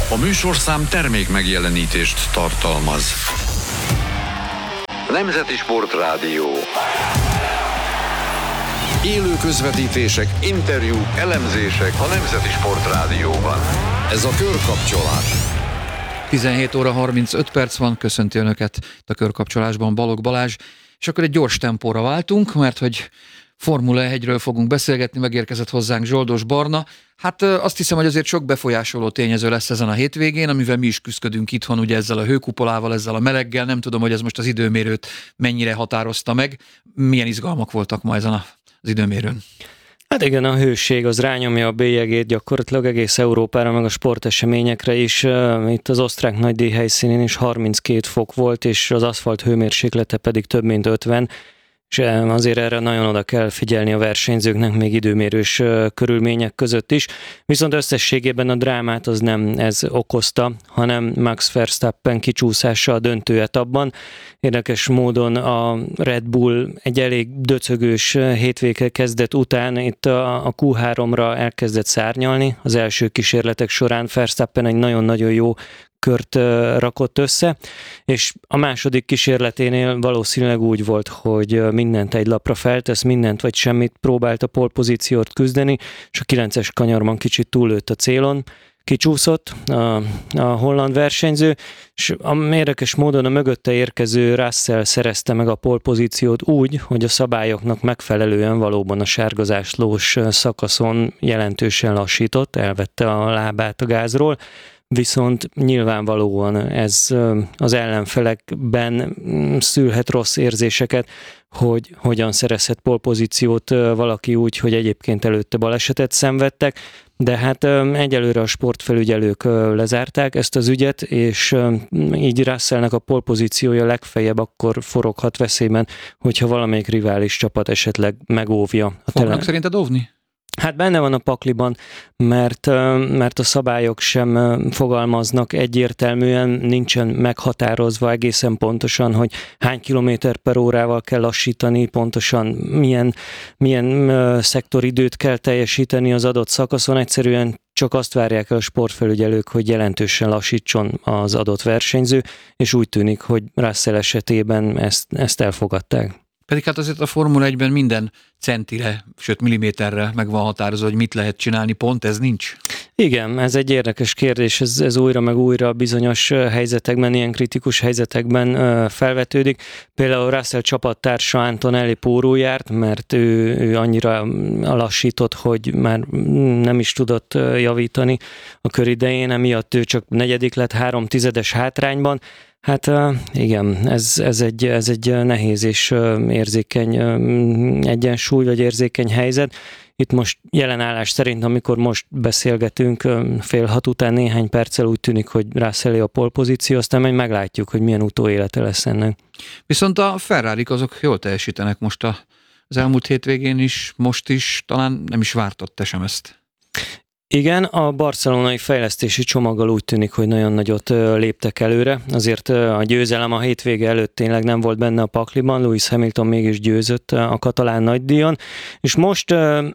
A műsorszám termék megjelenítést tartalmaz. Nemzeti Sportrádió. Élő közvetítések, interjúk, elemzések a Nemzeti Sportrádióban. Ez a Körkapcsolás. 17 óra 35 perc van, köszönti Önöket a Körkapcsolásban Balogh Balázs, és akkor egy gyors tempóra váltunk, mert hogy Formula 1-ről fogunk beszélgetni, megérkezett hozzánk Zsoldos Barna. Hát azt hiszem, hogy azért sok befolyásoló tényező lesz ezen a hétvégén, amivel mi is küzdködünk itthon, ugye ezzel a hőkupolával, ezzel a meleggel, nem tudom, hogy ez most az időmérőt mennyire határozta meg. Milyen izgalmak voltak ma ezen az időmérőn? Hát igen, a hőség az rányomja a bélyegét gyakorlatilag egész Európára, meg a sporteseményekre is. Itt az osztrák nagydíj helyszínén is 32 fok volt, és az aszfalt hőmérséklete pedig több mint 50, és azért erre nagyon oda kell figyelni a versenyzőknek, még időmérős körülmények között is. Viszont összességében a drámát az nem ez okozta, hanem Max Verstappen kicsúszása a döntő etapban. Érdekes módon a Red Bull egy elég döcögős hétvége kezdet után itt a Q3-ra elkezdett szárnyalni. Az első kísérletek során Verstappen egy nagyon-nagyon jó kört rakott össze, és a második kísérleténél valószínűleg úgy volt, hogy mindent egy lapra feltesz, mindent vagy semmit próbált a pole-pozíciót küzdeni, és a 9-es kanyarban kicsit túllőtt a célon, kicsúszott a holland versenyző, és érdekes módon a mögötte érkező Russell szerezte meg a pole-pozíciót úgy, hogy a szabályoknak megfelelően valóban a sárgazáslós szakaszon jelentősen lassított, elvette a lábát a gázról, viszont nyilvánvalóan ez az ellenfelekben szülhet rossz érzéseket, hogy hogyan szerezhet pole-pozíciót valaki úgy, hogy egyébként előtte balesetet szenvedtek, de hát egyelőre a sportfelügyelők lezárták ezt az ügyet, és így Russellnek a pole-pozíciója legfeljebb akkor foroghat veszélyben, hogyha valamelyik rivális csapat esetleg megóvja. Fognak szerinted óvni? Hát benne van a pakliban, mert a szabályok sem fogalmaznak egyértelműen, nincsen meghatározva egészen pontosan, hogy hány kilométer per órával kell lassítani, pontosan milyen szektoridőt kell teljesíteni az adott szakaszon, egyszerűen csak azt várják el a sportfelügyelők, hogy jelentősen lassítson az adott versenyző, és úgy tűnik, hogy Russell esetében ezt elfogadták. Pedig hát azért a Formula 1-ben minden centire, sőt milliméterre meg van határozva, hogy mit lehet csinálni, pont ez nincs? Igen, ez egy érdekes kérdés, ez újra meg újra bizonyos helyzetekben, ilyen kritikus helyzetekben felvetődik. Például Russell csapattársa Antonelli pórul járt, mert ő annyira lassított, hogy már nem is tudott javítani a köridején, emiatt ő csak negyedik lett 3/10 hátrányban. Hát igen, ez egy nehéz és érzékeny egyensúly, vagy érzékeny helyzet. Itt most jelenállás szerint, amikor most beszélgetünk, 5:30 után néhány perccel úgy tűnik, hogy Russellé a pole-pozíció, aztán majd meglátjuk, hogy milyen utóélete lesz ennek. Viszont a Ferrarik azok jól teljesítenek most az elmúlt hétvégén is, most is, talán nem is vártad te sem ezt. Igen, a barcelonai fejlesztési csomaggal úgy tűnik, hogy nagyon nagyot léptek előre. Azért a győzelem a hétvége előtt tényleg nem volt benne a pakliban, Lewis Hamilton mégis győzött a katalán nagydíjon, és most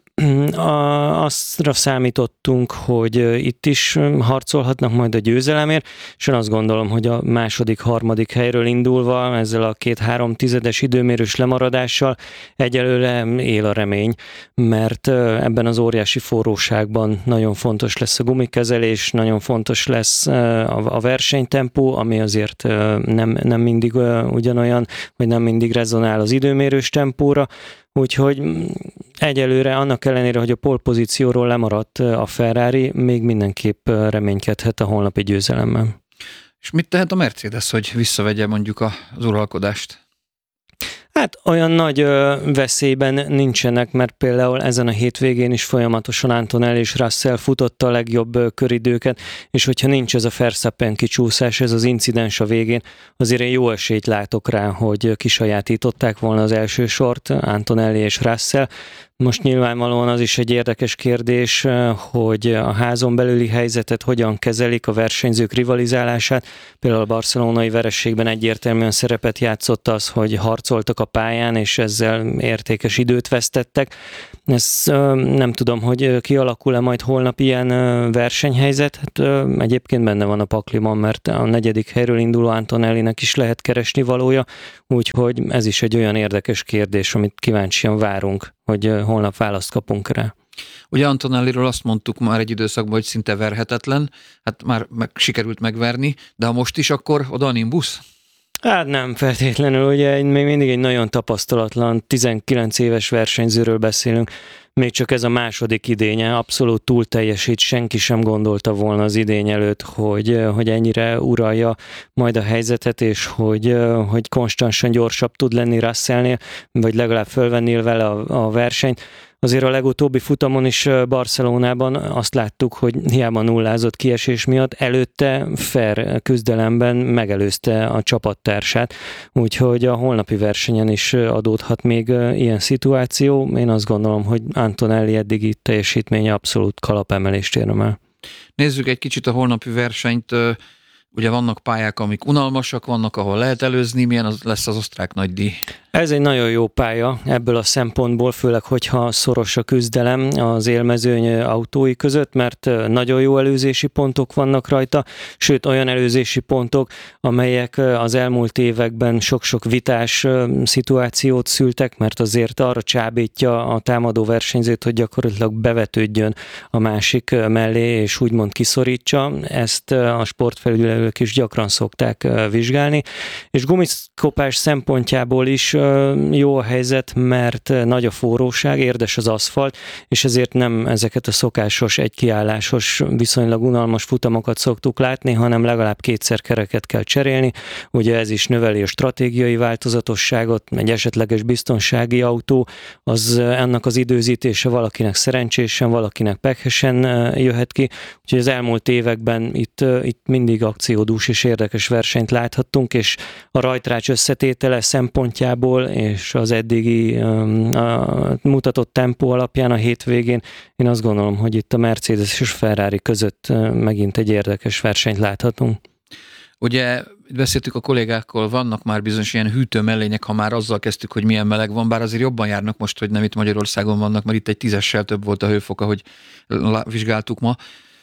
aztra számítottunk, hogy itt is harcolhatnak majd a győzelemért, és én azt gondolom, hogy a második, harmadik helyről indulva, ezzel a 2/3 időmérős lemaradással egyelőre él a remény, mert ebben az óriási forróságban nagyon fontos lesz a gumikezelés, nagyon fontos lesz a versenytempó, ami azért nem mindig ugyanolyan, vagy nem mindig rezonál az időmérős tempóra, úgyhogy egyelőre annak ellenére, hogy a pole pozícióról lemaradt a Ferrari, még mindenképp reménykedhet a holnapi győzelemmel. És mit tehet a Mercedes, hogy visszavegye mondjuk az uralkodást? Hát olyan nagy veszélyben nincsenek, mert például ezen a hétvégén is folyamatosan Antonelli és Russell futotta a legjobb köridőket, és hogyha nincs ez a Verstappen kicsúszás, ez az incidens a végén, azért én jó esélyt látok rá, hogy kisajátították volna az első sort, Antonelli és Russell. Most nyilvánvalóan az is egy érdekes kérdés, hogy a házon belüli helyzetet hogyan kezelik, a versenyzők rivalizálását. Például a barcelonai vereségben egyértelműen szerepet játszott az, hogy harcoltak a pályán, és ezzel értékes időt vesztettek. Ezt nem tudom, hogy kialakul-e majd holnap ilyen versenyhelyzet. Hát, egyébként benne van a pakliban, mert a 4. helyről induló Antonellinek is lehet keresni valója, úgyhogy ez is egy olyan érdekes kérdés, amit kíváncsian várunk, hogy holnap választ kapunk rá. Ugye Antonelliről azt mondtuk már egy időszakban, hogy szinte verhetetlen, hát már sikerült megverni, de ha most is, akkor oda a Nimbus? Hát nem feltétlenül, ugye még mindig egy nagyon tapasztalatlan, 19 éves versenyzőről beszélünk, még csak ez a második idénye, abszolút túl teljesít, senki sem gondolta volna az idény előtt, hogy ennyire uralja majd a helyzetet, és hogy konstansan gyorsabb tud lenni Russellnél, vagy legalább fölvenni vele a versenyt. Azért a legutóbbi futamon is Barcelonában azt láttuk, hogy hiába nullázott kiesés miatt, előtte fair küzdelemben megelőzte a csapattársát, úgyhogy a holnapi versenyen is adódhat még ilyen szituáció. Én azt gondolom, hogy Antonelli eddigi teljesítménye abszolút kalapemelést érdemel. Nézzük egy kicsit a holnapi versenyt. Ugye vannak pályák, amik unalmasak, vannak, ahol lehet előzni. Milyen lesz az osztrák nagydíj? Ez egy nagyon jó pálya ebből a szempontból, főleg, hogyha szoros a küzdelem az élmezőny autói között, mert nagyon jó előzési pontok vannak rajta, sőt olyan előzési pontok, amelyek az elmúlt években sok-sok vitás szituációt szültek, mert azért arra csábítja a támadó versenyzőt, hogy gyakorlatilag bevetődjön a másik mellé, és úgymond kiszorítsa. Ezt a sportfelügyelők is gyakran szokták vizsgálni, és gumiszkopás szempontjából is jó a helyzet, mert nagy a forróság, érdes az aszfalt, és ezért nem ezeket a szokásos, egykiállásos, viszonylag unalmas futamokat szoktuk látni, hanem legalább 2-szer kereket kell cserélni. Ugye ez is növeli a stratégiai változatosságot, egy esetleges biztonsági autó, az ennek az időzítése valakinek szerencsésen, valakinek pekesen jöhet ki. Úgyhogy az elmúlt években itt mindig akciódús és érdekes versenyt láthattunk, és a rajtrács összetétele szempontjából és az eddigi mutatott tempó alapján a hétvégén én azt gondolom, hogy itt a Mercedes és Ferrari között megint egy érdekes versenyt láthatunk. Ugye beszéltük a kollégákkal, vannak már bizonyos ilyen hűtő mellények, ha már azzal kezdtük, hogy milyen meleg van, bár azért jobban járnak most, hogy nem itt Magyarországon vannak, mert itt egy 10-essel több volt a hőfok, ahogy vizsgáltuk ma,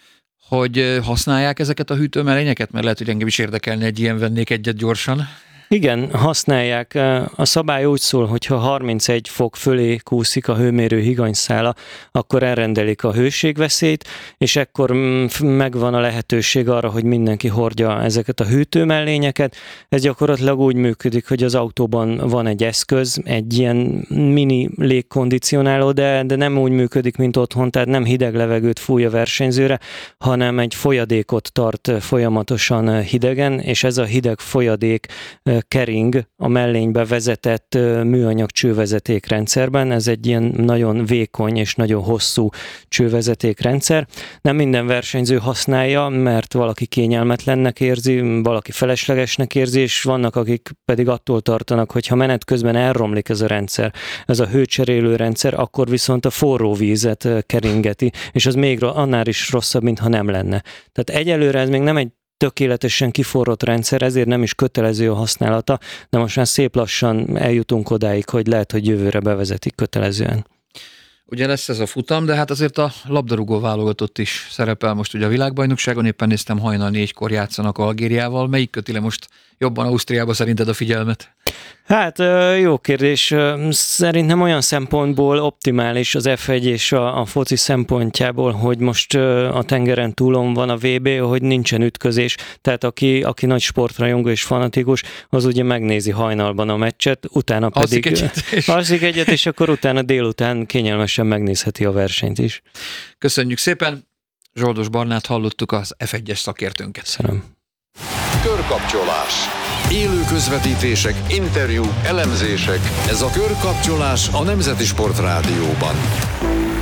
hogy használják ezeket a hűtő mellényeket, mert lehet, hogy engem is érdekelne egy ilyen, vennék egyet gyorsan. Igen, használják. A szabály úgy szól, hogy ha 31 fok fölé kúszik a hőmérő higanyszála, akkor elrendelik a hőségveszélyt, és ekkor megvan a lehetőség arra, hogy mindenki hordja ezeket a hűtőmellényeket. Ez gyakorlatilag úgy működik, hogy az autóban van egy eszköz, egy ilyen mini légkondicionáló, de nem úgy működik, mint otthon, tehát nem hideg levegőt fúj a versenyzőre, hanem egy folyadékot tart folyamatosan hidegen, és ez a hideg folyadék kering a mellénybe vezetett műanyag csővezetékrendszerben. Ez egy ilyen nagyon vékony és nagyon hosszú csővezetékrendszer. Nem minden versenyző használja, mert valaki kényelmetlennek érzi, valaki feleslegesnek érzi, és vannak, akik pedig attól tartanak, hogy ha menet közben elromlik ez a rendszer, ez a hőcserélő rendszer, akkor viszont a forró vízet keringeti, és az még annál is rosszabb, mintha nem lenne. Tehát egyelőre ez még nem egy tökéletesen kiforrott rendszer, ezért nem is kötelező a használata, de most már szép lassan eljutunk odáig, hogy lehet, hogy jövőre bevezetik kötelezően. Ugye lesz ez a futam, de hát azért a labdarúgó válogatott is szerepel most ugye a világbajnokságon, éppen néztem, hajnal 4-kor játszanak Algériával. Melyik köti le most jobban Ausztriába szerinted a figyelmet? Hát jó kérdés. Szerintem olyan szempontból optimális az F1 és a foci szempontjából, hogy most a tengeren túlon van a VB, hogy nincsen ütközés, tehát aki nagy sportrajongó és fanatikus, az ugye megnézi hajnalban a meccset, utána pedig alszik egyet, és akkor utána délután kényelmesen megnézheti a versenyt is. Köszönjük szépen! Zsoldos Barnát hallottuk, az F1-es szakértőnket. Köszönöm. Körkapcsolás. Élő közvetítések, interjú, elemzések. Ez a Körkapcsolás a Nemzeti Sport Rádióban.